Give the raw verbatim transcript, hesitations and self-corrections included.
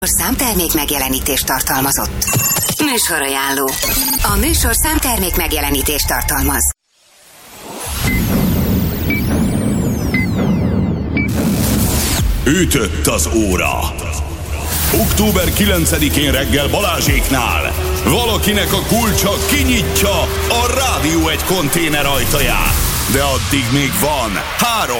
Számtermék megjelenítést tartalmazott. Műsorajánló. A műsor számtermék megjelenítést tartalmaz. Ütött az óra. október kilencedikén reggel Balázséknál valakinek a kulcsa kinyitja a Rádió egy konténer ajtaját. De addig még van három